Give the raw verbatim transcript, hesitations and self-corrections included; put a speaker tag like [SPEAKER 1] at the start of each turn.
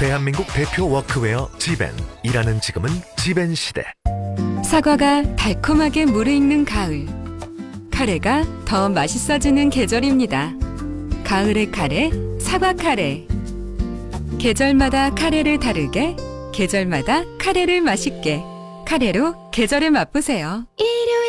[SPEAKER 1] 대한민국 대표 워크웨어 지벤. 일하는 지금은 지벤 시대.
[SPEAKER 2] 사과가 달콤하게 무르익는 가을. 카레가 더 맛있어지는 계절입니다. 가을의 카레, 사과 카레. 계절마다 카레를 다르게, 계절마다 카레를 맛있게. 카레로 계절을 맛보세요.
[SPEAKER 3] 일요일